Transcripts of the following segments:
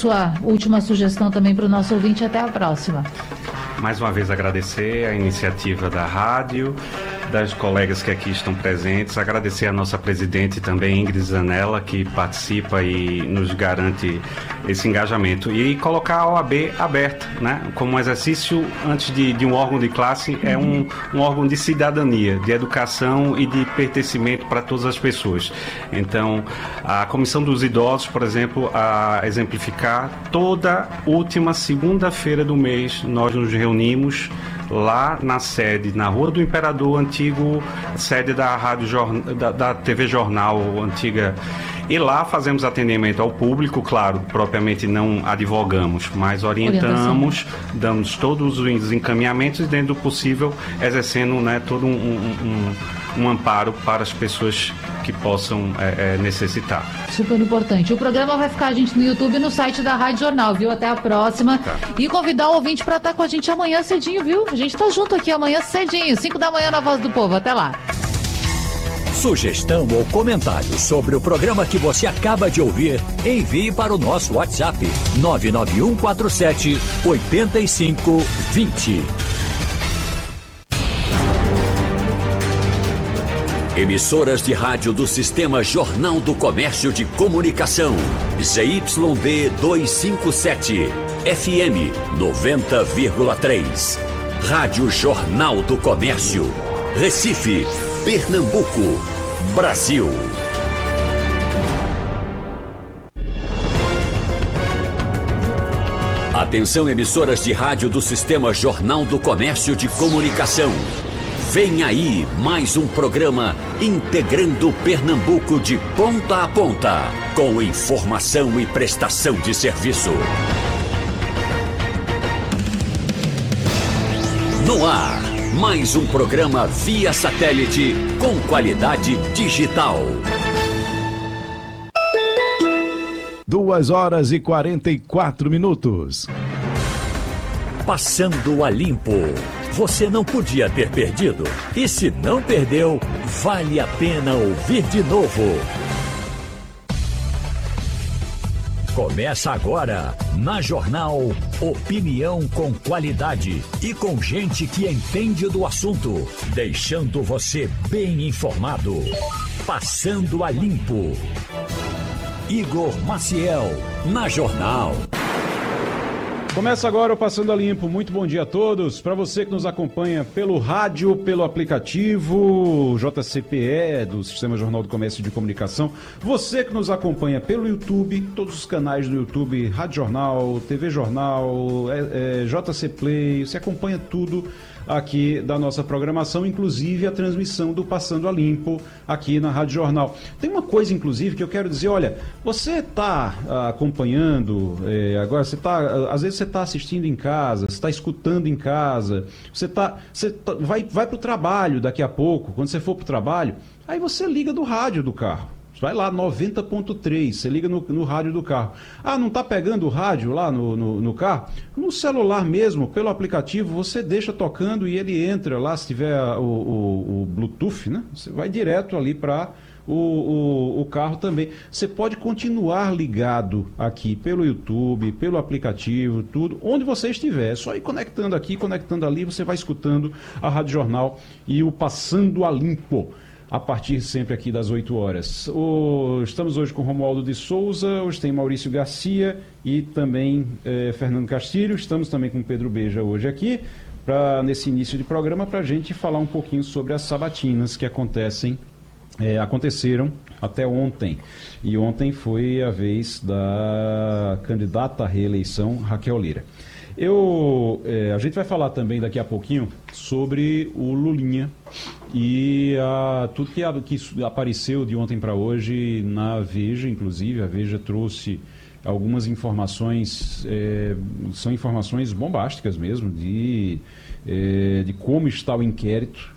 sua última sugestão também para o nosso ouvinte. Até a próxima. Mais uma vez agradecer a iniciativa da rádio, das colegas que aqui estão presentes, agradecer a nossa presidente também, Ingrid Zanella, que participa e nos garante esse engajamento, e colocar a OAB aberta, né? Como um exercício, antes de um órgão de classe, é um órgão de cidadania, de educação e de pertencimento para todas as pessoas. Então, a Comissão dos Idosos, por exemplo, a exemplificar, toda última segunda-feira do mês nós nos reunimos lá na sede, na Rua do Imperador, antigo sede da da TV Jornal antiga, e lá fazemos atendimento ao público, claro, propriamente não advogamos, mas orientamos, damos todos os encaminhamentos e, dentro do possível, exercendo, né, todo um amparo para as pessoas que possam necessitar. Super importante. O programa vai ficar, gente, no YouTube e no site da Rádio Jornal, viu? Até a próxima. Tá. E convidar o ouvinte para estar com a gente amanhã cedinho, viu? A gente tá junto aqui amanhã cedinho, 5 da manhã na Voz do Povo. Até lá. Sugestão ou comentário sobre o programa que você acaba de ouvir, envie para o nosso WhatsApp 99147 8520. Emissoras de rádio do Sistema Jornal do Comércio de Comunicação. ZYD 257, FM 90,3. Rádio Jornal do Comércio. Recife, Pernambuco, Brasil. Atenção, emissoras de rádio do Sistema Jornal do Comércio de Comunicação. Vem aí mais um programa integrando Pernambuco de ponta a ponta, com informação e prestação de serviço. No ar, mais um programa via satélite com qualidade digital. 2h44. Passando a limpo. Você não podia ter perdido. E se não perdeu, vale a pena ouvir de novo. Começa agora, na Jornal, opinião com qualidade e com gente que entende do assunto, deixando você bem informado. Passando a limpo. Igor Maciel, na Jornal. Começa agora o Passando a Limpo. Muito bom dia a todos. Para você que nos acompanha pelo rádio, pelo aplicativo JCPE, do Sistema Jornal do Comércio de Comunicação. Você que nos acompanha pelo YouTube, todos os canais do YouTube, Rádio Jornal, TV Jornal, JC Play, você acompanha tudo aqui da nossa programação, inclusive a transmissão do Passando a Limpo aqui na Rádio Jornal. Tem uma coisa, inclusive, que eu quero dizer, olha, você está acompanhando, agora às vezes você está assistindo em casa, você está escutando em casa, vai para o trabalho daqui a pouco, quando você for para o trabalho, aí você liga do rádio do carro. Vai lá, 90.3, você liga no rádio do carro. Ah, não está pegando o rádio lá no carro? No celular mesmo, pelo aplicativo, você deixa tocando e ele entra lá, se tiver o Bluetooth, né? Você vai direto ali para o carro também. Você pode continuar ligado aqui pelo YouTube, pelo aplicativo, tudo, onde você estiver. É só ir conectando aqui, conectando ali, você vai escutando a Rádio Jornal e o Passando a Limpo, a partir sempre aqui das 8 horas. Estamos hoje com Romualdo de Souza, hoje tem Maurício Garcia e também Fernando Castilho. Estamos também com Pedro Beja hoje aqui, nesse início de programa, para a gente falar um pouquinho sobre as sabatinas que aconteceram até ontem. E ontem foi a vez da candidata à reeleição, Raquel Lira. A gente vai falar também daqui a pouquinho sobre o Lulinha e tudo que apareceu de ontem para hoje na Veja. Inclusive a Veja trouxe algumas informações, são informações bombásticas mesmo, de como está o inquérito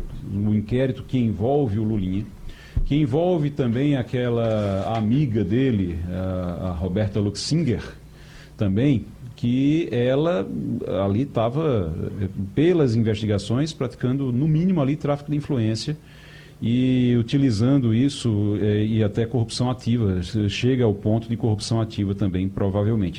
que envolve o Lulinha, que envolve também aquela amiga dele, a Roberta Luxinger, também, que ela ali estava, pelas investigações, praticando, no mínimo ali, tráfico de influência e utilizando isso e até corrupção ativa, chega ao ponto de corrupção ativa também, provavelmente.